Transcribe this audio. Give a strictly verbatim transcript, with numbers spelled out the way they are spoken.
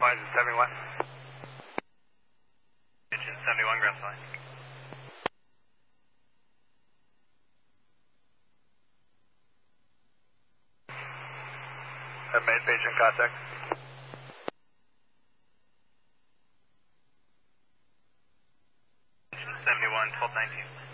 Wise is seventy-one. Engine seventy-one, ground line. Have made patient contact. Engine seventy-one, twelve nineteen.